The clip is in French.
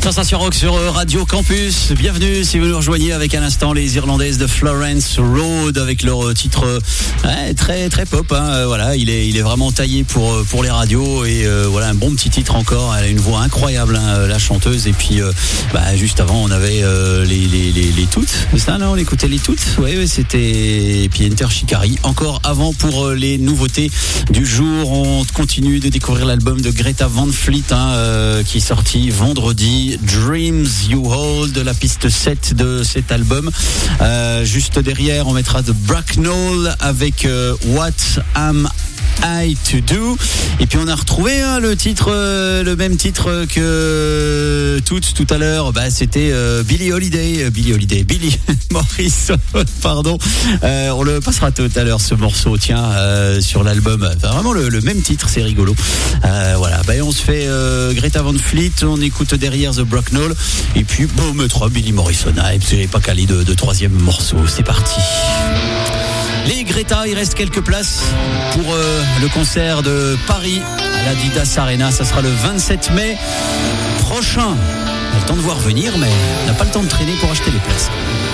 Sensation Rock sur Radio Campus. Bienvenue si vous nous rejoignez avec à l'instant les Irlandaises de Florence Road avec leur titre très très pop. Voilà, il est vraiment taillé pour les radios et voilà un bon petit titre encore. Elle a une voix incroyable, la chanteuse. Et puis juste avant on avait les toutes. C'est ça, non, on écoutait les toutes. Ouais, c'était et puis Enter Shikari. Encore avant pour les nouveautés du jour, on continue de découvrir l'album de Greta Van Fleet qui est sorti vendredi. Dreams You Hold, la piste 7 de cet album. Juste derrière, on mettra The Bracknell avec What Am I to Do. Et puis on a retrouvé le même titre que tout à l'heure. C'était Billie Morrison, pardon. On le passera tout à l'heure ce morceau, sur l'album. Vraiment le même titre, c'est rigolo. Voilà. On se fait Greta Van Fleet, on écoute derrière The Bracknell, et puis on mettra Billie Morrison. Et puis c'est pas calé de troisième morceau. C'est parti. Les Greta, il reste quelques places pour le concert de Paris à l'Adidas Arena. Ça sera le 27 mai prochain. On a le temps de voir venir, mais on n'a pas le temps de traîner pour acheter les places.